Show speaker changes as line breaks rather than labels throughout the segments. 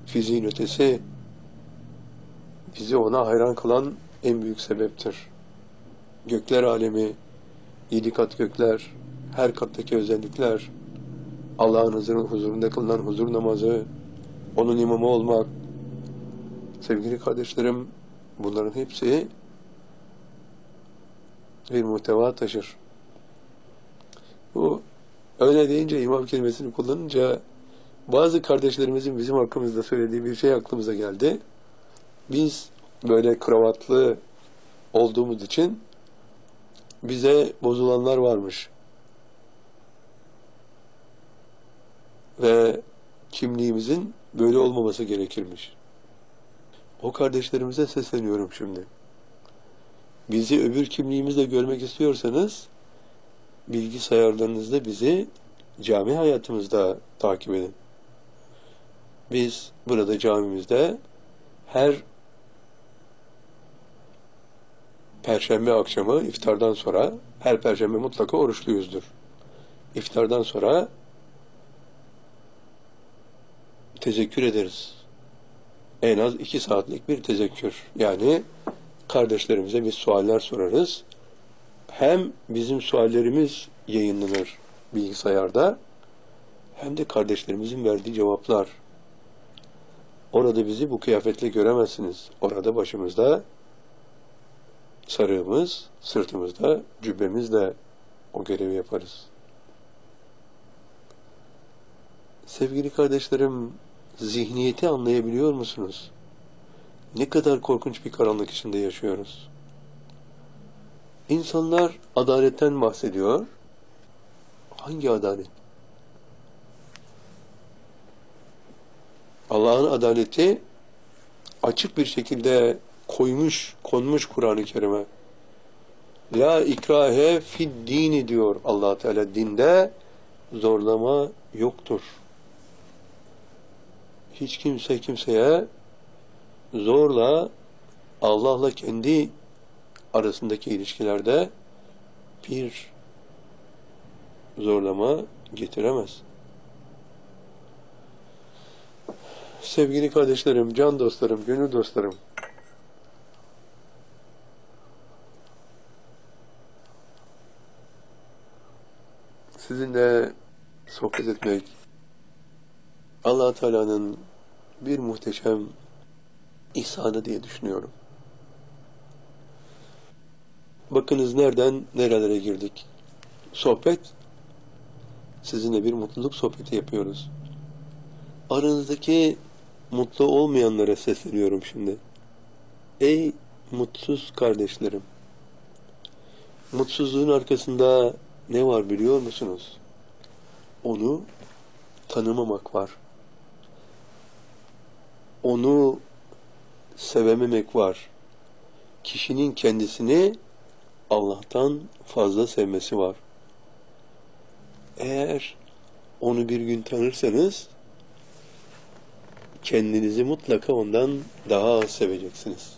fiziğin ötesi bizi ona hayran kılan en büyük sebeptir. Gökler alemi, 7 kat gökler, her kattaki özellikler, Allah'ın huzurunda kılınan huzur namazı, onun imamı olmak, sevgili kardeşlerim, bunların hepsi bir muhteva taşır. Bu öyle deyince, imam kelimesini kullanınca bazı kardeşlerimizin bizim hakkımızda söylediği bir şey aklımıza geldi. Biz böyle kravatlı olduğumuz için bize bozulanlar varmış. Ve kimliğimizin böyle olmaması gerekirmiş. O kardeşlerimize sesleniyorum şimdi. Bizi öbür kimliğimizle görmek istiyorsanız bilgisayarlarınızda bizi cami hayatımızda takip edin. Biz burada camimizde her Perşembe akşamı iftardan sonra, her Perşembe mutlaka oruçluyuzdur. İftardan sonra tezekkür ederiz. En az 2 saatlik bir tezekkür. Yani kardeşlerimize biz sualler sorarız. Hem bizim suallerimiz yayınlanır bilgisayarda, hem de kardeşlerimizin verdiği cevaplar. Orada bizi bu kıyafetle göremezsiniz. Orada başımızda sarığımız, sırtımızda cübbemizle o görevi yaparız. Sevgili kardeşlerim, zihniyeti anlayabiliyor musunuz? Ne kadar korkunç bir karanlık içinde yaşıyoruz. İnsanlar adaletten bahsediyor. Hangi adalet? Allah'ın adaleti açık bir şekilde konmuş Kur'an-ı Kerim'e. La ikrahe fid dini diyor Allah Teala. Dinde zorlama yoktur. Hiç kimse kimseye zorla Allah'la kendi arasındaki ilişkilerde bir zorlama getiremez. Sevgili kardeşlerim, can dostlarım, gönül dostlarım, sizinle sohbet etmek Allah Teala'nın bir muhteşem ihsanı diye düşünüyorum. Bakınız nereden nerelere girdik. Sohbet, sizinle bir mutluluk sohbeti yapıyoruz. Aranızdaki mutlu olmayanlara sesleniyorum şimdi. Ey mutsuz kardeşlerim! Mutsuzluğun arkasında ne var biliyor musunuz? Onu tanımamak var. Onu sevememek var. Kişinin kendisini Allah'tan fazla sevmesi var. Eğer onu bir gün tanırsanız, kendinizi mutlaka ondan daha az seveceksiniz.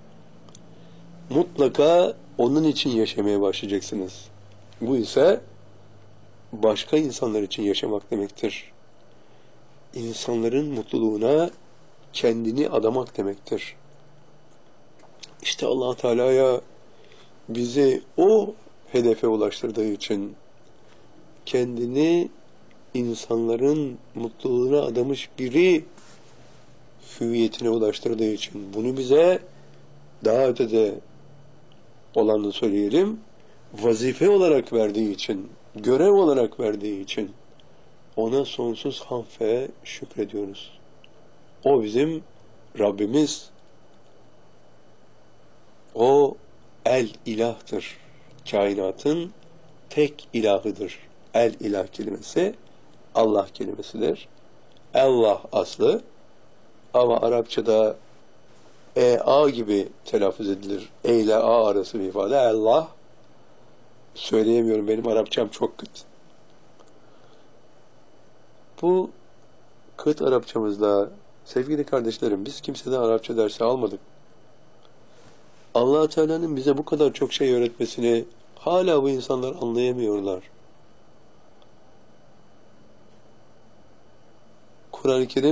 Mutlaka onun için yaşamaya başlayacaksınız. Bu ise başka insanlar için yaşamak demektir. İnsanların mutluluğuna kendini adamak demektir. İşte Allah Teala'ya bizi o hedefe ulaştırdığı için, kendini insanların mutluluğuna adamış biri hüviyetine ulaştırdığı için, bunu bize daha ötede olanı söyleyelim, vazife olarak verdiği için, görev olarak verdiği için ona sonsuz hamd ve şükrediyoruz. O bizim Rabbimiz. O el-ilahtır. Kainatın tek ilahıdır. El-ilah kelimesi Allah kelimesidir. Allah aslı, ama Arapçada a gibi telaffuz edilir. E ile a arası bir ifade. Allah. Söyleyemiyorum. Benim Arapçam çok kıt. Bu kıt Arapçamızda sevgili kardeşlerim, biz kimseden Arapça dersi almadık. Allah Teala'nın bize bu kadar çok şey öğretmesini hala bu insanlar anlayamıyorlar. Kur'an-ı Kerim